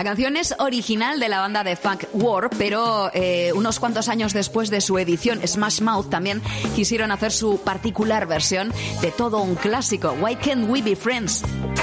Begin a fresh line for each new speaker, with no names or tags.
La canción es original de la banda de funk War, pero unos cuantos años después de su edición, Smash Mouth también quisieron hacer su particular versión de todo un clásico, Why Can't We Be Friends?